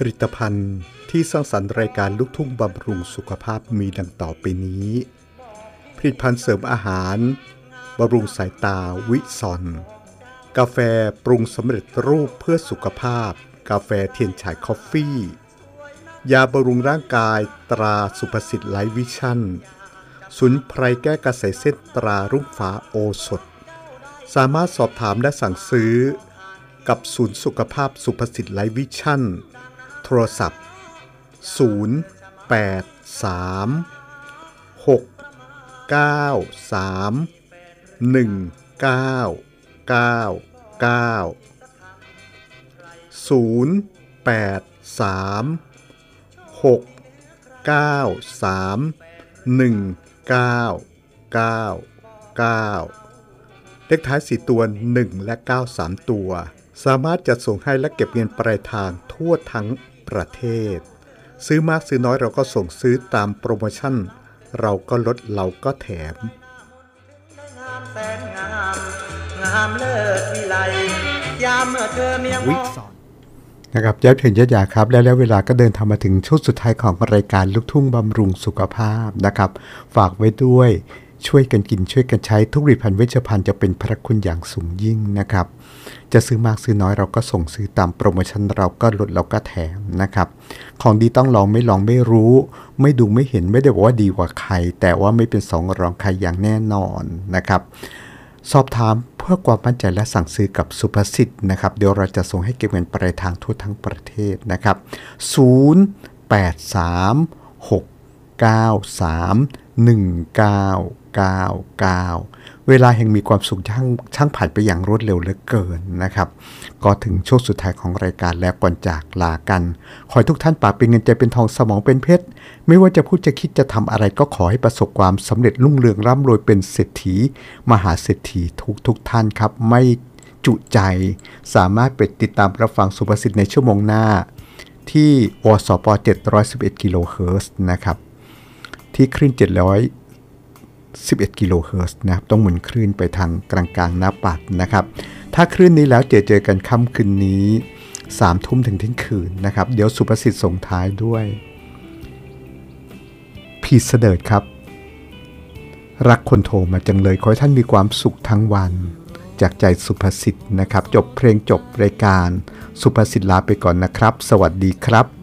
ลิตภัณฑ์ที่สร้างสรรค์รายการลูกทุ่งบำรุงสุขภาพมีดังต่อไปนี้ผลิตภัณฑ์เสริมอาหารบำรุงสายตาวิซอนกาแฟปรุงสำเร็จรูปเพื่อสุขภาพกาแฟเทียนฉายคอฟฟี่ยาบำรุงร่างกายตราสุภสิทธิ์ไลท์วิชั่นสมุนไพรแก้กระแสเส้นตรารุ่งฟ้าโอสถสามารถสอบถามและสั่งซื้อกับศูนย์สุขภาพสุภสิทธิ์ไลท์วิชั่นโทรศัพท์เลขท้าย4ตัว1และ9 3ตัวสามารถจัดส่งให้และเก็บเงินปลายทางทั่วทั้งประเทศซื้อมากซื้อน้อยเราก็ส่งซื้อตามโปรโมชั่นเราก็ลดเราก็แถมวิสอนนะครับย้ำถึงยะยาครับแล้วเวลาก็เดินทางมาถึงช่วงสุดท้ายของรายการลูกทุ่งบำรุงสุขภาพนะครับฝากไว้ด้วยช่วยกันกินช่วยกันใช้ทุกผลิตภัณฑ์เวชภัณฑ์จะเป็นพระคุณอย่างสูงยิ่งนะครับจะซื้อมากซื้อน้อยเราก็ส่งซื้อตามโปรโมชั่นเราก็ลดเราก็แถมนะครับของดีต้องลองไม่ลองไม่รู้ไม่ดูไม่เห็นไม่ได้บอกว่าดีกว่าใครแต่ว่าไม่เป็นสองรองใครอย่างแน่นอนนะครับสอบถามเพื่อความมั่นใจและสั่งซื้อกับสุภสิทธิ์นะครับเดี๋ยวเราจะส่งให้เก็บเงินปลายทางทั่วทั้งประเทศนะครับ0836931999เวลาแห่งมีความสุขช่างผ่านไปอย่างรวดเร็วเหลือเกินนะครับก็ถึงช่วงสุดท้ายของรายการแล้วก่อนจากลากันขอให้ทุกท่านปากเป็นเงินใจเป็นทองสมองเป็นเพชรไม่ว่าจะพูดจะคิดจะทำอะไรก็ขอให้ประสบความสำเร็จรุ่งเรืองร่ำรวยเป็นเศรษฐีมหาเศรษฐีทุกท่านครับไม่จุใจสามารถไปติดตามรับฟังสุภสิทธิ์ในชั่วโมงหน้าที่วสป711กิโลเฮิรตซ์นะครับที่คลื่น711กิโลเฮิรตซ์นะครับต้องหมุนคลื่นไปทางกลางหน้าปัดนะครับถ้าคลื่นนี้แล้วเจอกันค่ำคืนนี้3 ทุ่มถึงเที่ยงคืนนะครับเดี๋ยวสุภสิทธิ์ส่งท้ายด้วยพีเสดิร์ดครับรักคนโทรมาจังเลยขอให้ท่านมีความสุขทั้งวันจากใจสุภสิทธิ์นะครับจบเพลงจบรายการสุภสิทธิ์ลาไปก่อนนะครับสวัสดีครับ